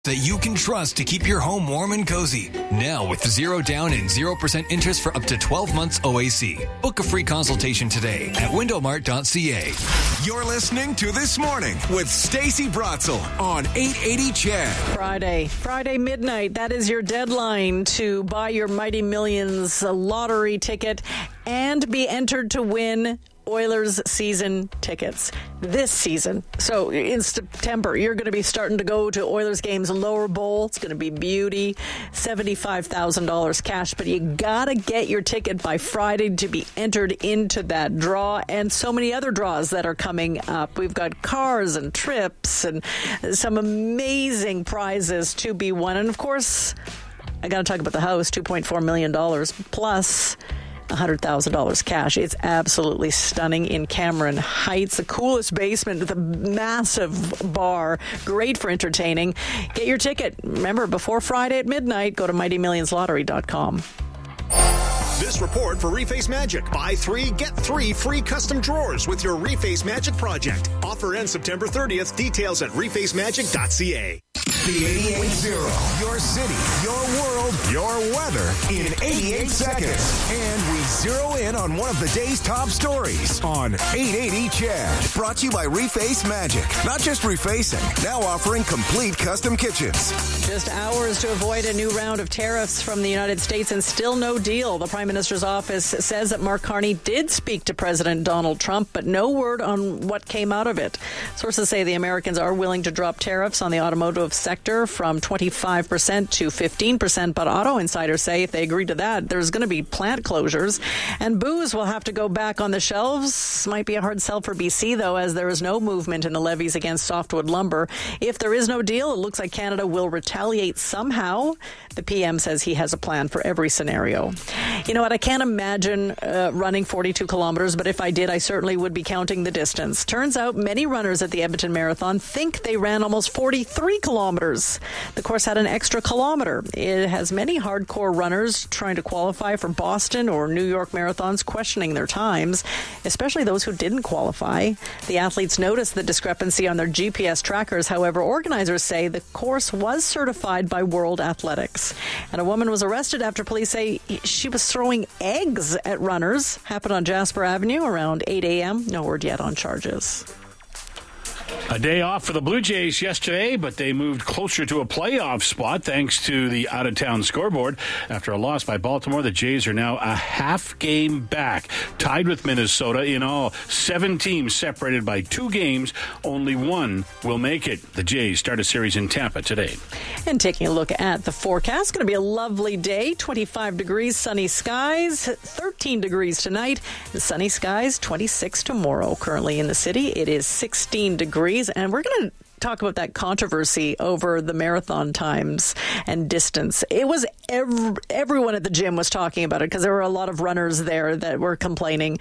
that you can trust to keep your home warm and cozy. Now with 0 down and 0% interest for up to 12 months OAC. Book a free consultation today at windowmart.ca. You're listening to This Morning with Stacey Brotzel on 880 CHED. Friday midnight. That is your deadline to buy your Mighty Millions lottery ticket and be entered to win Oilers season tickets this season. So in September, you're going to be starting to go to Oilers games, Lower Bowl. It's going to be beauty, $75,000 cash, but you got to get your ticket by Friday to be entered into that draw, and so many other draws that are coming up. We've got cars and trips and some amazing prizes to be won. And of course, I got to talk about the house, $2.4 million plus $100,000 cash. It's absolutely stunning in Cameron Heights. The coolest basement with a massive bar. Great for entertaining. Get your ticket. Remember, before Friday at midnight, go to MightyMillionsLottery.com. This report for Reface Magic. Buy 3, get 3 free custom drawers with your Reface Magic project. Offer ends September 30th. Details at refacemagic.ca. The 88.0. Your city, your world, your weather in 88 seconds. And we zero in on one of the day's top stories on 880 CHED. Brought to you by Reface Magic. Not just refacing, now offering complete custom kitchens. Just hours to avoid a new round of tariffs from the United States and still no deal. The Prime Minister's office says that Mark Carney did speak to President Donald Trump, but no word on what came out of it. Sources say the Americans are willing to drop tariffs on the automotive sector from 25% to 15%, but auto insiders say if they agree to that, there's going to be plant closures, and booze will have to go back on the shelves. Might be a hard sell for BC, though, as there is no movement in the levies against softwood lumber. If there is no deal, it looks like Canada will retaliate somehow. The PM says he has a plan for every scenario. You know what? I can't imagine running 42 kilometers, but if I did, I certainly would be counting the distance. Turns out many runners at the Edmonton Marathon think they ran almost 43 kilometers. The course had an extra kilometer. It has many hardcore runners trying to qualify for Boston or New York marathons questioning their times, especially those who didn't qualify. The athletes noticed the discrepancy on their GPS trackers. However, organizers say the course was certified by World Athletics. And a woman was arrested after police say she was throwing eggs at runners. Happened on Jasper Avenue around 8 a.m. No word yet on charges. A day off for the Blue Jays yesterday, but they moved closer to a playoff spot thanks to the out-of-town scoreboard. After a loss by Baltimore, the Jays are now a half game back, tied with Minnesota. In all, 7 teams separated by 2 games. Only one will make it. The Jays start a series in Tampa today. And taking a look at the forecast, going to be a lovely day. 25 degrees, sunny skies, 13 degrees tonight, and sunny skies, 26 tomorrow. Currently in the city, it is 16 degrees. And we're going to talk about that controversy over the marathon times and distance. It was everyone at the gym was talking about it because there were a lot of runners there that were complaining.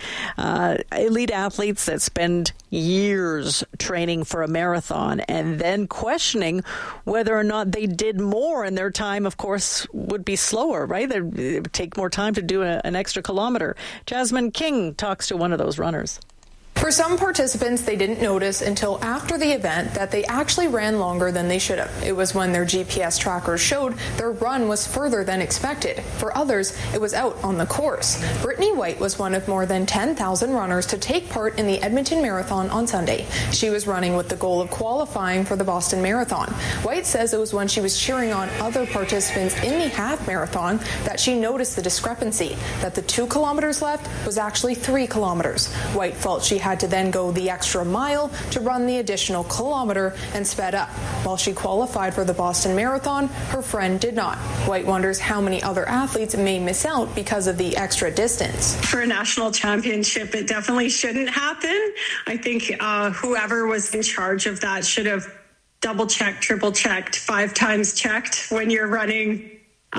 Elite athletes that spend years training for a marathon and then questioning whether or not they did more, and their time, of course, would be slower, right? It would take more time to do an extra kilometer. Jasmine King talks to one of those runners. For some participants, they didn't notice until after the event that they actually ran longer than they should have. It was when their GPS trackers showed their run was further than expected. For others, it was out on the course. Brittany White was one of more than 10,000 runners to take part in the Edmonton Marathon on Sunday. She was running with the goal of qualifying for the Boston Marathon. White says it was when she was cheering on other participants in the half marathon that she noticed the discrepancy, that the 2 kilometers left was actually 3 kilometers. White felt she had to then go the extra mile to run the additional kilometer and sped up. While she qualified for the Boston Marathon, her friend did not. White wonders how many other athletes may miss out because of the extra distance. For a national championship, it definitely shouldn't happen. I think whoever was in charge of that should have double-checked, triple-checked, 5 times checked when you're running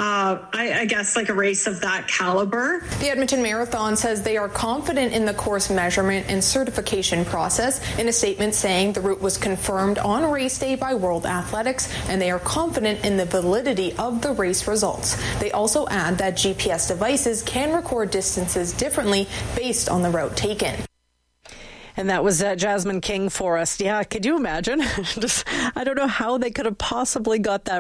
I guess like a race of that caliber. The Edmonton Marathon says they are confident in the course measurement and certification process, in a statement saying the route was confirmed on race day by World Athletics and they are confident in the validity of the race results. They also add that GPS devices can record distances differently based on the route taken. And that was Jasmine King for us. Yeah, could you imagine? I don't know how they could have possibly got that